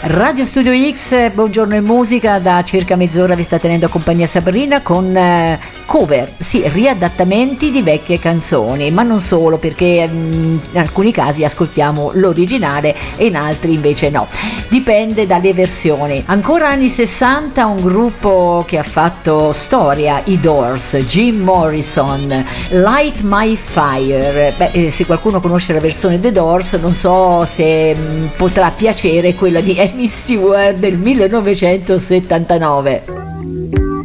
Radio Studio X, buongiorno in musica, da circa mezz'ora vi sta tenendo compagnia Sabrina con cover, sì, riadattamenti di vecchie canzoni, ma non solo, perché in alcuni casi ascoltiamo l'originale e in altri invece no, dipende dalle versioni. Ancora anni 60, un gruppo che ha fatto storia, i Doors, Jim Morrison, Light My Fire. Se qualcuno conosce la versione The Doors, non so se potrà piacere quella di Amy Stewart del 1979.